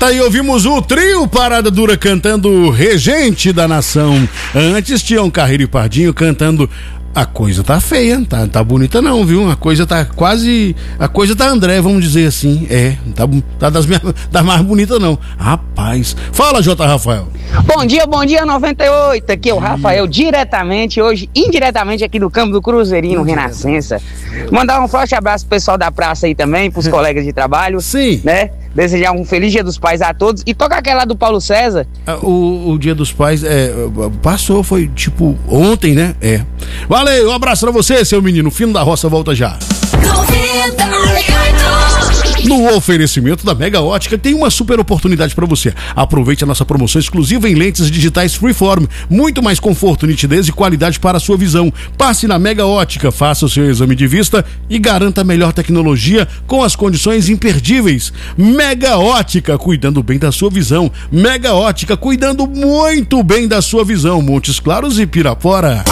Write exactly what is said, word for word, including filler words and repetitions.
tá aí, ouvimos o trio Parada Dura cantando Regente da Nação. Antes tinha um Carreiro e Pardinho cantando A Coisa Tá Feia, tá, tá bonita não, viu? A coisa tá quase, a coisa tá André, vamos dizer assim. É, tá, tá das, minhas, das mais bonitas não. Rapaz, fala J. Rafael. Bom dia, bom dia noventa e oito, aqui é o Rafael, diretamente, hoje, indiretamente aqui do Campo do Cruzeirinho, no Renascença. Mandar um forte abraço pro pessoal da praça aí também, pros colegas de trabalho. Sim. Né? Desejar um feliz Dia dos Pais a todos. E toca aquela do Paulo César. O, o Dia dos Pais é, passou, foi tipo ontem, né? É. Valeu, um abraço pra você, seu menino. Fino da Roça volta já. No oferecimento da Mega Ótica tem uma super oportunidade para você. Aproveite a nossa promoção exclusiva em lentes digitais Freeform. Muito mais conforto, nitidez e qualidade para a sua visão. Passe na Mega Ótica, faça o seu exame de vista e garanta a melhor tecnologia com as condições imperdíveis. Mega Ótica, cuidando bem da sua visão. Mega Ótica, cuidando muito bem da sua visão. Montes Claros e Pirapora.